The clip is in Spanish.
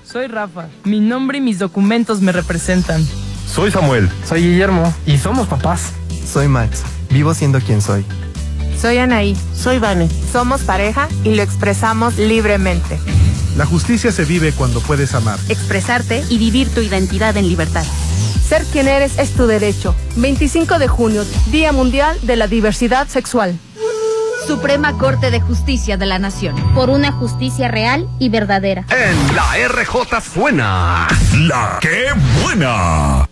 Soy Rafa. Mi nombre y mis documentos me representan. Soy Samuel. Soy Guillermo. Y somos papás. Soy Max. Vivo siendo quien soy. Soy Anaí. Soy Vane. Somos pareja y lo expresamos libremente. La justicia se vive cuando puedes amar, expresarte y vivir tu identidad en libertad. Ser quien eres es tu derecho. 25 de junio, Día Mundial de la Diversidad Sexual. Suprema Corte de Justicia de la Nación. Por una justicia real y verdadera. En la RJ suena La Qué Buena.